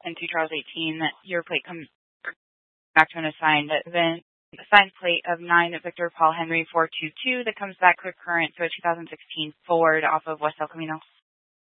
into Charles 18, your plate comes back to an assigned. Then assigned plate of 9 Victor Paul Henry 422 that comes back quick current to a 2016 Ford off of West El Camino.